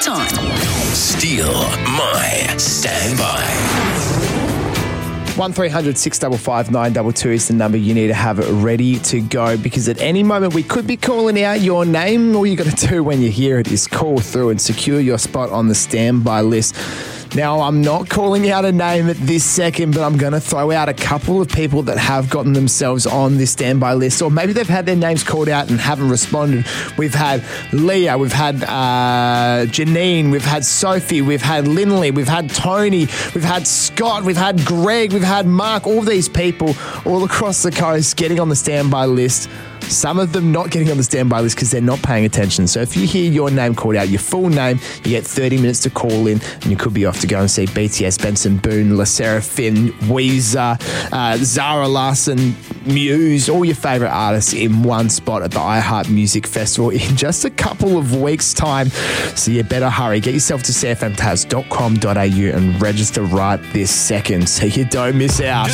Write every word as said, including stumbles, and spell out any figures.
time. Steal My Standby. one three hundred six five five nine two two is the number you need to have ready to go, because at any moment we could be calling out your name. All you got to do when you hear it is call through and secure your spot on the standby list. Now, I'm not calling out a name at this second, but I'm going to throw out a couple of people that have gotten themselves on this standby list, or maybe they've had their names called out and haven't responded. We've had Leah, we've had uh, Janine, we've had Sophie, we've had Lindley, we've had Tony, we've had Scott, we've had Greg, we've had Mark, all these people all across the coast getting on the standby list. Some of them not getting on the standby list because they're not paying attention. So if you hear your name called out, your full name, you get thirty minutes to call in, and you could be off to go and see B T S, Benson Boone, La Seraphim, Weezer, uh, Zara Larsson, Muse, all your favourite artists in one spot at the iHeart Music Festival in just a couple of weeks' time. So you better hurry. Get yourself to c f m taz dot com dot a u and register right this second so you don't miss out.